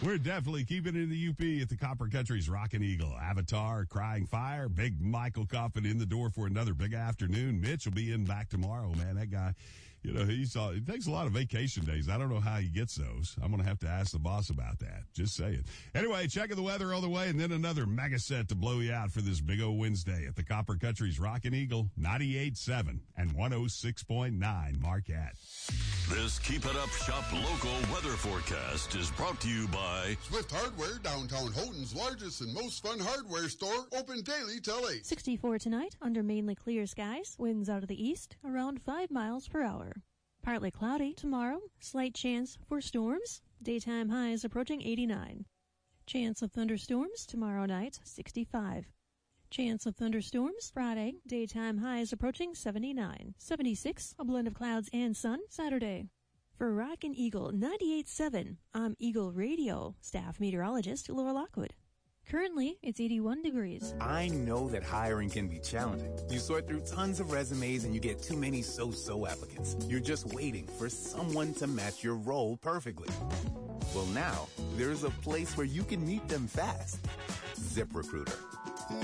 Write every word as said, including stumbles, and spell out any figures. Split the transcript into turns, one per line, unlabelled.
We're definitely keeping it in the U P at the Copper Country's Rockin' Eagle. Avatar, Crying Fire, Big Michael Coffin in the door for another big afternoon. Mitch will be in back tomorrow, man. That guy, you know, he's all, it takes a lot of vacation days. I don't know how he gets those. I'm going to have to ask the boss about that. Just saying. Anyway, checking the weather all the way and then another mega set to blow you out for this big old Wednesday at the Copper Country's Rockin' Eagle, ninety-eight point seven and one oh six point nine Marquette.
This Keep It Up Shop local weather forecast is brought to you by
Swift Hardware, downtown Houghton's largest and most fun hardware store, open daily till eight.
sixty-four tonight, under mainly clear skies, winds out of the east, around five miles per hour. Partly cloudy tomorrow, slight chance for storms, daytime highs approaching eighty-nine. Chance of thunderstorms tomorrow night, sixty-five. Chance of thunderstorms Friday, daytime highs approaching seventy-nine. seventy-six, a blend of clouds and sun Saturday. For Rockin' Eagle ninety-eight point seven, I'm Eagle Radio staff meteorologist Laura Lockwood. Currently, it's eighty-one degrees.
I know that hiring can be challenging. You sort through tons of resumes and you get too many so-so applicants. You're just waiting for someone to match your role perfectly. Well, now, there's a place where you can meet them fast. ZipRecruiter.